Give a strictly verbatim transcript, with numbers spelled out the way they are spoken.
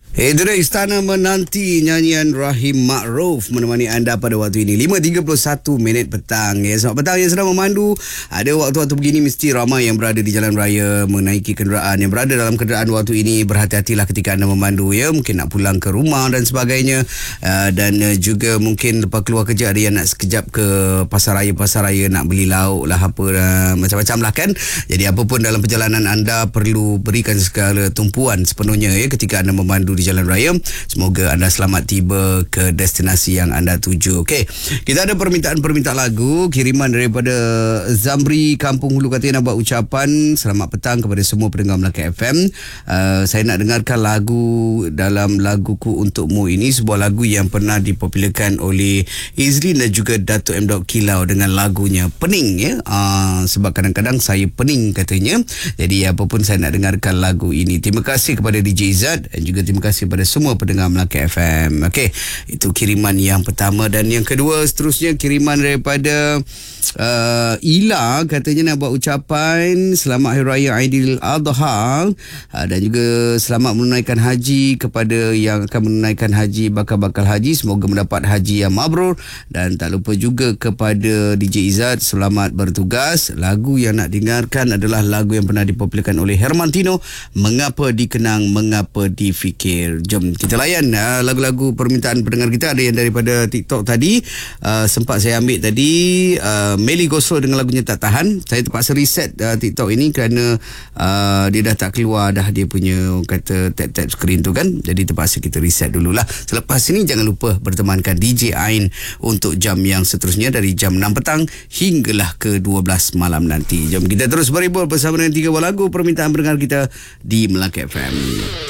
Eh, itu dia Istana menanti nyanyian Rahim Ma'ruf menemani anda pada waktu ini lima tiga puluh satu minit petang ya. Selamat petang yang sedang memandu. Ada waktu-waktu begini mesti ramai yang berada di jalan raya menaiki kenderaan. Yang berada dalam kenderaan waktu ini, berhati-hatilah ketika anda memandu ya. Mungkin nak pulang ke rumah dan sebagainya, uh, dan uh, juga mungkin lepas keluar kerja ada yang nak sekejap ke pasar raya-pasar raya nak beli lauk lah apa uh, macam-macam lah kan. Jadi apa pun dalam perjalanan anda perlu berikan segala tumpuan sepenuhnya ya ketika anda memandu di jalan raya. Semoga anda selamat tiba ke destinasi yang anda tuju. Okey, kita ada permintaan-permintaan lagu kiriman daripada Zamri Kampung Hulu, katanya nak buat ucapan selamat petang kepada semua pendengar Melaka F M. Uh, saya nak dengarkan lagu dalam Laguku Untukmu ini, sebuah lagu yang pernah dipopularkan oleh Izlin dan juga Datuk M. Kilau dengan lagunya Pening ya. Uh, sebab kadang-kadang saya pening katanya. Jadi apa pun saya nak dengarkan lagu ini. Terima kasih kepada D J Izzat dan juga terima kasih kepada semua pendengar Melaka F M. Okey, itu kiriman yang pertama. Dan yang kedua seterusnya kiriman daripada uh, Ila, katanya nak buat ucapan selamat Hari Raya Aidiladha uh, dan juga selamat menunaikan haji kepada yang akan menunaikan haji, bakal-bakal haji, semoga mendapat haji yang mabrur. Dan tak lupa juga kepada D J Izzat, selamat bertugas. Lagu yang nak dengarkan adalah lagu yang pernah dipopularkan oleh Hermantino, Mengapa Dikenang Mengapa Difikir. Jom kita layan uh, lagu-lagu permintaan pendengar kita. Ada yang daripada TikTok tadi, uh, sempat saya ambil tadi, uh, Meli Goslo dengan lagunya Tak Tahan. Saya terpaksa reset uh, TikTok ini kerana uh, dia dah tak keluar dah dia punya kata tap-tap screen tu kan. Jadi terpaksa kita reset dululah. Selepas ini jangan lupa bertemankan D J Ain untuk jam yang seterusnya dari jam enam petang hinggalah ke dua belas malam nanti. Jom kita terus berhibur bersama dengan tiga buah lagu permintaan pendengar kita di Melaka F M.